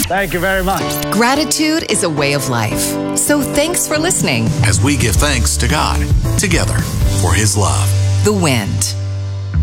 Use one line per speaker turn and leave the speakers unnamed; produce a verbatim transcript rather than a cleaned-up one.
Thank you very much.
Gratitude is a way of life. So thanks for listening.
As we give thanks to God together for His love.
The Wind.